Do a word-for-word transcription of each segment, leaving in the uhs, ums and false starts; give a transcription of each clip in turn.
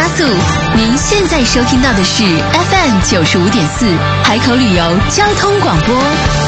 加速。您现在收听到的是 F M 九十五点四海口旅游交通广播。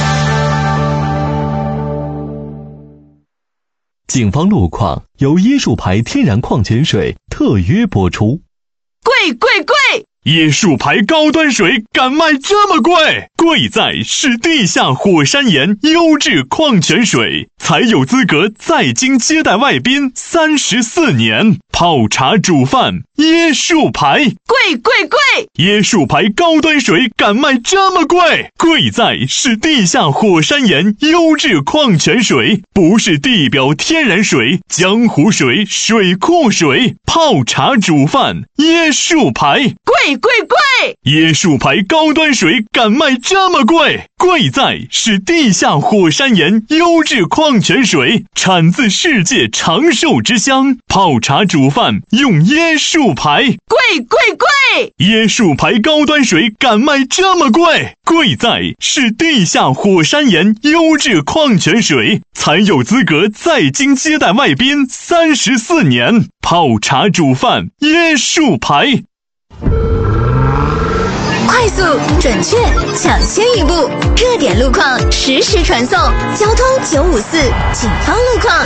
警方路况由椰树牌天然矿泉水特约播出。 贵贵贵！ 椰树牌高端水敢卖这么贵？贵在是地下火山岩优质矿泉水，才有资格在京接待外宾三十四年。泡茶煮饭，椰树牌， 贵贵贵！ 椰树牌高端水敢卖这么贵？贵在是地下火山岩优质矿泉水，不是地表天然水、江湖水、水库水。泡茶煮饭，椰树牌， 贵贵贵！ 椰树牌高端水敢卖这么贵？贵在是地下火山岩优质矿泉水，产自世界长寿之乡。泡茶煮饭用椰树牌， 贵贵贵！ 椰树牌高端水敢卖这么贵？贵在是地下火山岩优质矿泉水，才有资格在京接待外宾三十四年。泡茶煮饭，椰树牌。 快速、准确、抢先一步，热点路况实时传送。交通九五四，警方路况。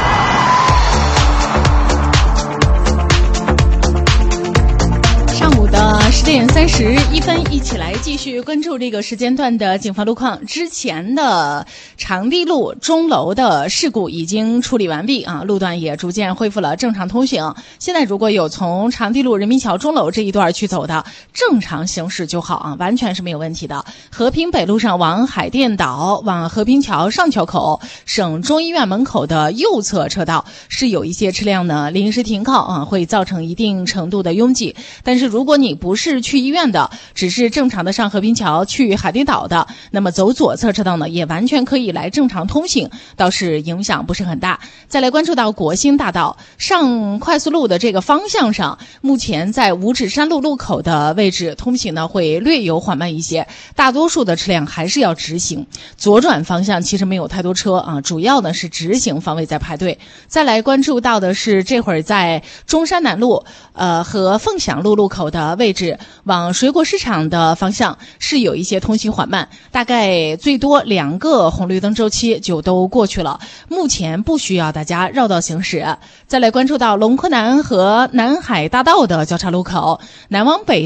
上午的十点三十一分，一起来继续关注这个时间段的警方路况。之前的长堤路钟楼的事故已经处理完毕啊，路段也逐渐恢复了正常通行。现在如果有从长堤路人民桥钟楼这一段去走的，正常行驶就好啊，完全是没有问题的。和平北路上往海淀岛、往和平桥上桥口、省中医院门口的右侧车道是有一些车辆呢临时停靠啊，会造成一定程度的拥挤。但是如果你不是去医院的，只是正常的上和平桥去海淀岛的，那么走左侧车道呢也完全可以来正常通行，倒是影响不是很大。再来关注到国兴大道上快速路的这个方向上，目前在五指山路路口的位置通行呢会略有缓慢一些，大多数的车辆还是要直行。左转方向其实没有太多车啊，主要呢是直行方位在排队。再来关注到的是这会儿在中山南路呃和凤翔路路口的位置，往水果市场的方向是有一些通行缓慢，大概最多两个红绿灯周期就都过去了，目前不需要大家绕道行驶。再来关注到龙昆南和南海大道的交叉路口，南往北